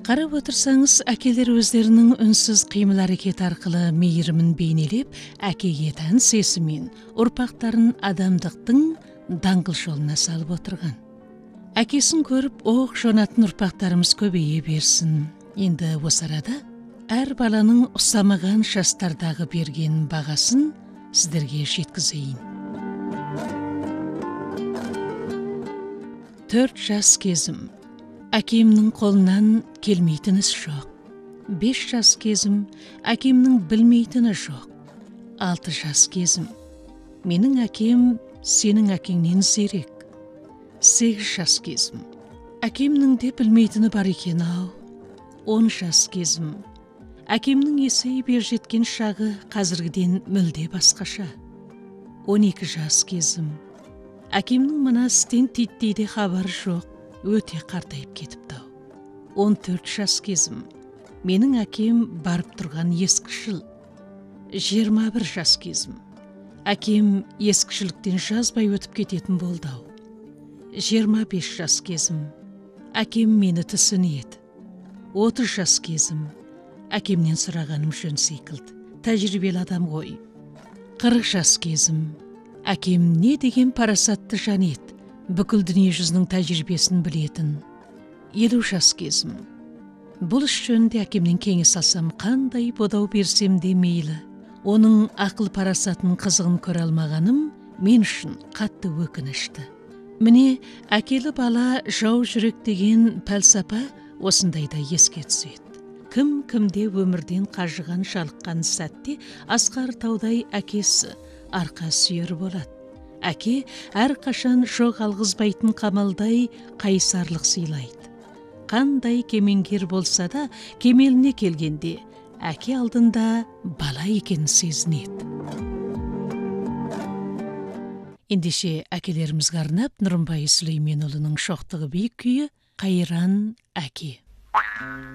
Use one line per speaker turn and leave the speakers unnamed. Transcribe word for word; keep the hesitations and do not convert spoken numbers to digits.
Қарап отырсаңыз, әкелер өздерінің үнсіз қимыл әрекет арқылы мейірімін бейнелеп, әкеге тән сесімен ұрпақтарын адамдықтың даңғыл жолына салып отырған. Әкесін көріп, оқ жонатын ұрпақтарымыз көбейе берсін. Енді осы арада әр баланың ұсамаған жастардағы берген бағасын сіздерге жеткізейін. Төрт жас кезім. Әкемнің қолынан келмейтін іс жоқ. Бес жас кезім, әкемнің білмейтіні жоқ. Алты жас кезім, менің әкем сенің әкеңнен зерек. Сегіз жас кезім, әкемнің де білмейтіні бар екен ау. Он жас кезім, әкемнің есейіп ер жеткен шағы қазіргіден мүлде басқаша. Он екі жас кезім, әкемнің мына істен титтейде хабар жоқ. Өте қартайып кетіпті. Он төрт жас кезім, менің әкем барып тұрған ескішіл. Жиырма бір жас кезім, әкем ескішіліктен жазбай өтіп кететін болды. Жиырма бес жас кезім, әкем мені түсінеді. Отыз жас кезім, әкемнен сұрағаным жөн секілді, тәжірибелі адам ғой. Қырық жас кезім, әкем не деген парасатты жан еді. Бүкіл дүние жүзінің тәжірибесін білетін. Елу жас кезім. Бұл іс жөнінде әкемнен кеңес алсам, қандай бодау берсем де мейлі. Оның ақыл парасатын қызығын көре алмағаным мен үшін қатты өкінішті. Міне, әкелі бала жау жүрек деген пәлсапа осындайда еске түседі. Кім кімде өмірден қажыған жалыққан сәтте асқар таудай әкесі арқа сүйер болады. Әке әр қашан жоқ алғызбайтын қамалдай қайсарлық сыйлайды. Қандай кемеңгер болса да, кемеліне келгенде әке алдында бала екенін сезінеді. Ендеше әкелерімізге арнап Нұрымбай Сүлейменұлының шоқтығы биік күйі «Қайран әке».